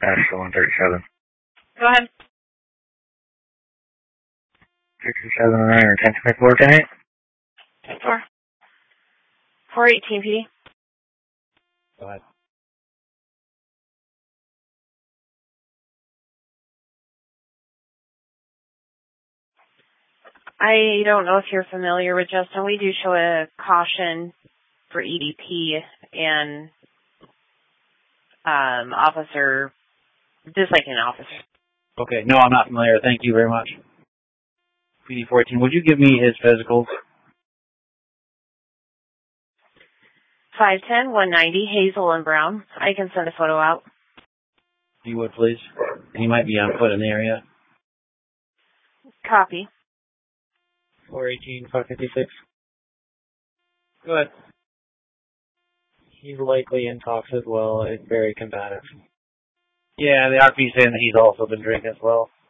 Asheville 137. Go ahead. 679 or 1024 tonight? 418 PD. Go ahead. I don't know if you're familiar with Justin. We do show a caution for EDP and officer, just like an officer. Okay, no, I'm not familiar. Thank you very much. PD14, would you give me his physicals? 5'10", 190, Hazel and Brown. I can send a photo out. You would, please. He might be on foot in the area. Copy. 418, 556. Go ahead. He's likely in talks as well. It's very combative. Yeah, the RP's saying that he's also been drinking as well.